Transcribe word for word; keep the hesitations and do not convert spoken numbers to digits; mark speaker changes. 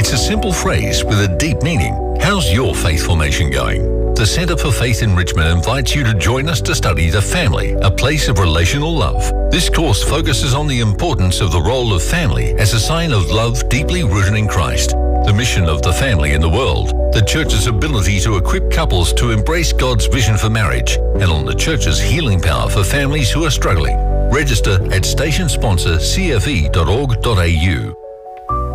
Speaker 1: It's a simple phrase with a deep meaning. How's your faith formation going? The Centre for Faith Enrichment invites you to join us to study The Family, a place of relational love. This course focuses on the importance of the role of family as a sign of love deeply rooted in Christ, the mission of the family in the world, the Church's ability to equip couples to embrace God's vision for marriage, and on the Church's healing power for families who are struggling. Register at station sponsor c f e dot org dot a u.